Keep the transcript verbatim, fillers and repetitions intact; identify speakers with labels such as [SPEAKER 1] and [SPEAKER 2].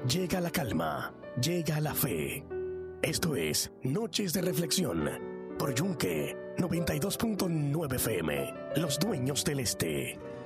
[SPEAKER 1] Llega la calma, llega la fe. Esto es Noches de Reflexión por Yunque noventa y dos punto nueve F M, Los Dueños del Este.